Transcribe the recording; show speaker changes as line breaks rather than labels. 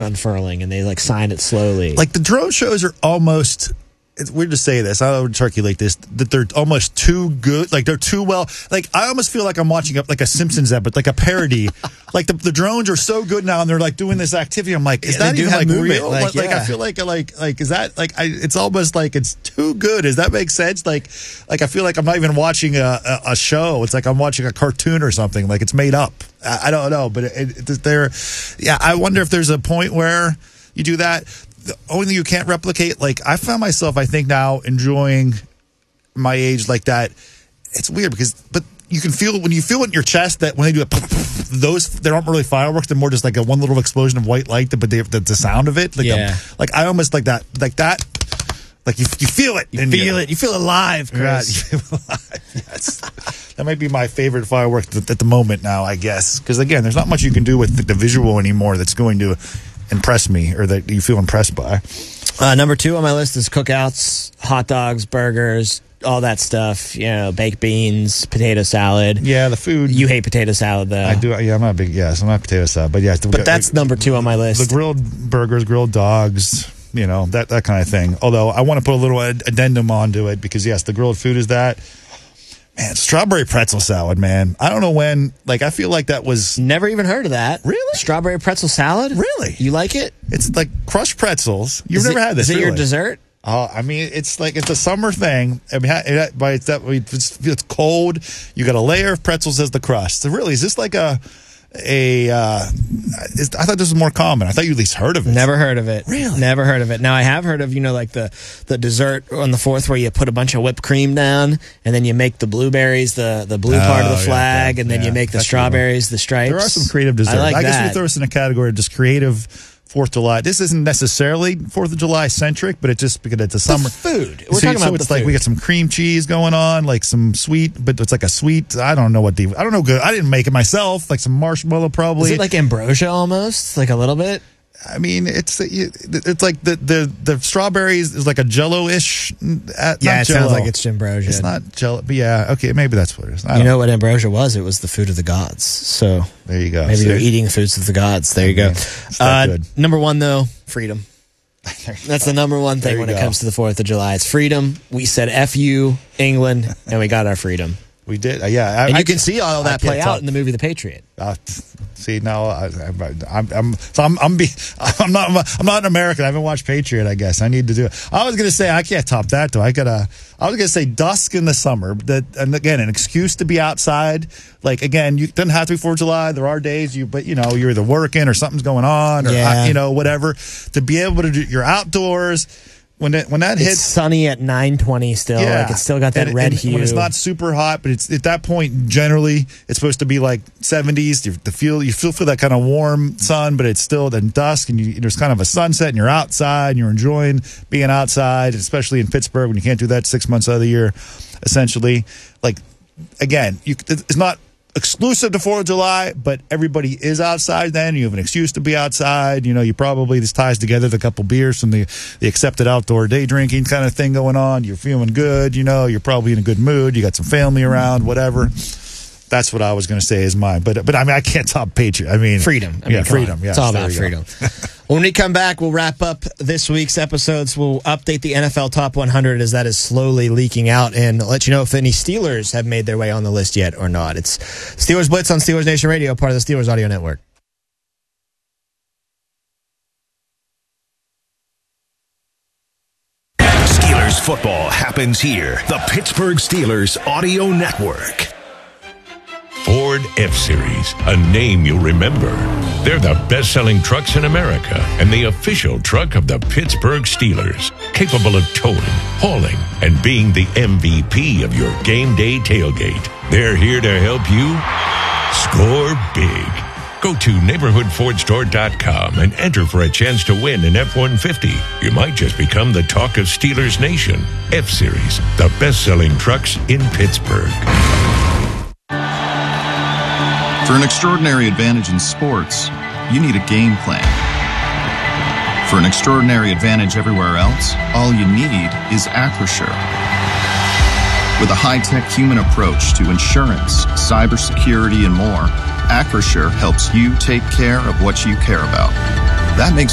unfurling, and they like sign it slowly.
Like the drone shows are almost. It's weird to say this. I don't articulate this. That they're almost too good. Like they're too well. Like I almost feel like I'm watching like a Simpsons episode, like a parody. Like the drones are so good now, and they're like doing this activity. I'm like, is that even like real? Like I feel like is that like it's almost like it's too good. Does that make sense? Like I feel like I'm not even watching a show. It's like I'm watching a cartoon or something. Like it's made up. I don't know, but I wonder if there's a point where you do that. The only thing you can't replicate, like I found myself, I think now enjoying my age like that. It's weird but you can feel when you feel it in your chest that when they do it, they aren't really fireworks. They're more just like a one little explosion of white light, but the sound of it, like I almost like that, like you feel it,
you feel alive, Chris.
You feel alive. Yes, that might be my favorite firework at the moment now, I guess, because again, there's not much you can do with the visual anymore that's going to impress me or that you feel impressed by.
Number 2 on my list is cookouts, hot dogs, burgers, all that stuff. Baked beans, potato salad.
Yeah, the food.
You hate potato salad, though.
I do. Yeah, I'm not potato salad, but yeah.
But that's number 2 on my list.
The grilled burgers, grilled dogs, that kind of thing. Although I want to put a little addendum onto it because yes, the grilled food is that. Man, strawberry pretzel salad, man. I don't know when. Like, I feel like that was
never even heard of that.
Really?
Strawberry pretzel salad?
Really?
You like it?
It's like crushed pretzels. You've never had this.
Is it your dessert?
I mean, it's a summer thing. I mean, it's cold. You got a layer of pretzels as the crust. So really, is this like I thought this was more common. I thought you at least heard of it.
Never heard of it.
Really?
Never heard of it. Now, I have heard of, like the dessert on the 4th where you put a bunch of whipped cream down and then you make the blueberries, the blue part of the flag, and then you make the strawberries, the stripes.
There are some creative desserts.
I
guess we throw this in a category of just creative 4th of July. This isn't necessarily 4th of July centric, but it's just because it's a summer
food. We're talking about
it's like we got some cream cheese going on, like some sweet, but it's like a sweet. I don't know good. I didn't make it myself. Like some marshmallow, probably.
Is it like ambrosia almost, like a little bit?
I mean, it's like the strawberries is like a Jello-ish.
It sounds like it's ambrosia.
It's not Jello, but yeah, okay, maybe that's what it is.
You know what ambrosia was? It was the food of the gods. So
there you go.
Maybe you're eating the foods of the gods. There you go.
Good.
Number 1 though, freedom. That's the number 1 thing when it comes to the 4th of July. It's freedom. We said F you, England, and we got our freedom.
We did, yeah.
And you can see all of that play out in the movie The Patriot.
See, now I'm not an American. I haven't watched Patriot. I guess I need to do it. I was going to say I can't top that though. I was going to say dusk in the summer. And again, an excuse to be outside. Like again, you doesn't have to be 4th of July. There are days but you're either working or something's going on or whatever. To be able to do, you're outdoors. When that hits,
it's sunny at 9:20 still.
Yeah.
Like it's still got that red hue.
When it's not super hot, but it's at that point generally it's supposed to be like 70s. You feel that kind of warm sun, but it's still then dusk, and there's kind of a sunset, and you're outside, and you're enjoying being outside, especially in Pittsburgh when you can't do that 6 months out of the year, essentially. Like again, it's not exclusive to 4th of July, but everybody is outside then. You have an excuse to be outside. You probably, this ties together the couple beers from the accepted outdoor day drinking kind of thing going on. You're feeling good, you're probably in a good mood. You got some family around, whatever. That's what I was going to say is mine. But I mean, I can't top Patriot. I mean,
freedom.
Freedom.
Yes, it's all about freedom. When we come back, we'll wrap up this week's episodes. We'll update the NFL Top 100 as that is slowly leaking out and let you know if any Steelers have made their way on the list yet or not. It's Steelers Blitz on Steelers Nation Radio, part of the Steelers Audio Network.
Steelers football happens here. The Pittsburgh Steelers Audio Network.
Ford F-Series, a name you'll remember. They're the best-selling trucks in America and the official truck of the Pittsburgh Steelers, capable of towing, hauling, and being the MVP of your game day tailgate. They're here to help you score big. Go to neighborhoodfordstore.com and enter for a chance to win an F-150. You might just become the talk of Steelers Nation. F-Series, the best-selling trucks in Pittsburgh.
For an extraordinary advantage in sports, you need a game plan. For an extraordinary advantage everywhere else, all you need is Acrisure. With a high-tech human approach to insurance, cybersecurity, and more, Acrisure helps you take care of what you care about. That makes